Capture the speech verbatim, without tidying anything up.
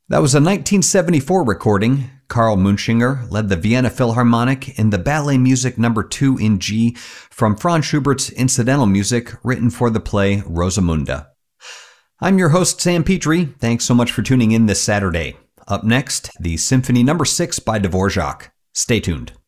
That was a nineteen seventy-four recording. Karl Munchinger led the Vienna Philharmonic in the Ballet Music Number two in G from Franz Schubert's incidental music written for the play Rosamunde. I'm your host, Sam Petrie. Thanks so much for tuning in this Saturday. Up next, the Symphony Number six by Dvorak. Stay tuned.